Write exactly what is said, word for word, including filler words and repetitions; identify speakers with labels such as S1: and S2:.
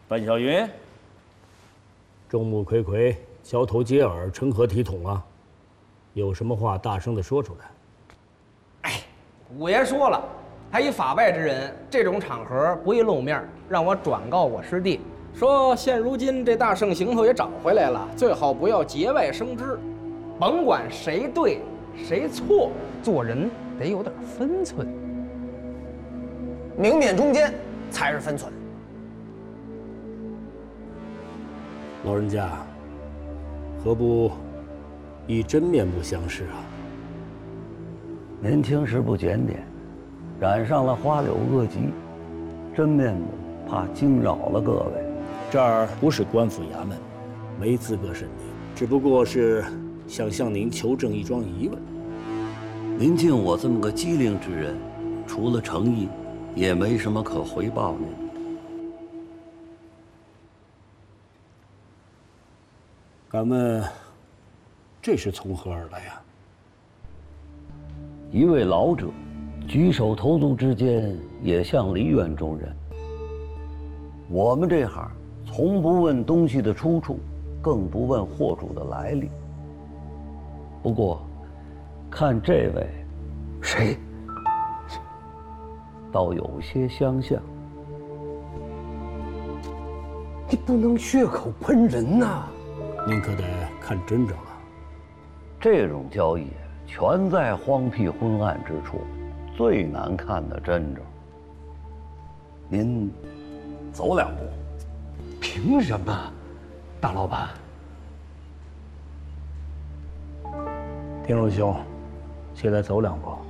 S1: 范小云，
S2: 众目睽睽，交头接耳，成何体统啊？有什么话大声地说出来。
S3: 哎，五爷说了，他以法外之人，这种场合不宜露面，让我转告我师弟，说现如今这大圣行头也找回来了，最好不要节外生枝，甭管谁对谁错，做人得有点分寸，
S4: 明辨中间才是分寸。
S2: 老人家，何不以真面目相视啊？
S5: 年轻时不检点，染上了花柳恶疾，真面目怕惊扰了各位。
S2: 这儿不是官府衙门，没资格审您，只不过是想向您求证一桩疑问。
S5: 您敬我这么个机灵之人，除了诚意，也没什么可回报您的。
S2: 敢问，这是从何而来呀？
S5: 一位老者，举手投足之间也像梨园中人。我们这行从不问东西的出处，更不问货主的来历。不过，看这位，
S4: 谁？
S5: 倒有些相像。
S4: 你不能血口喷人呐！
S2: 您可得看真着了。
S5: 这种交易全在荒僻昏暗之处，最难看的真着。您走两步。
S4: 凭什么，大老板？
S2: 丁荣兄，现在走两步。